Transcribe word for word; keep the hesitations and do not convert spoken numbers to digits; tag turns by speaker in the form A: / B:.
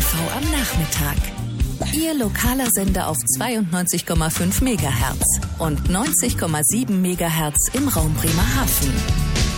A: V am Nachmittag. Ihr lokaler Sender auf zweiundneunzig Komma fünf Megahertz und neunzig Komma sieben Megahertz im Raum Bremerhaven.